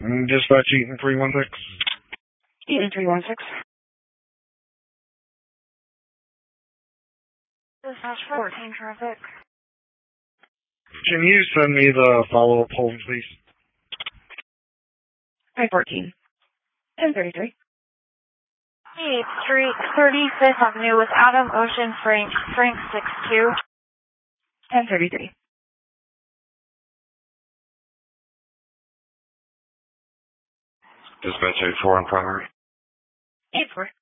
Dispatch Eaton 316. Eaton 316. Dispatch 14 traffic. Can you send me the follow-up hold, please? I-14. 1033. 8th Street, 35th Avenue with Adam Ocean Frank 62. 1033. Dispatch 84 on primary. 84.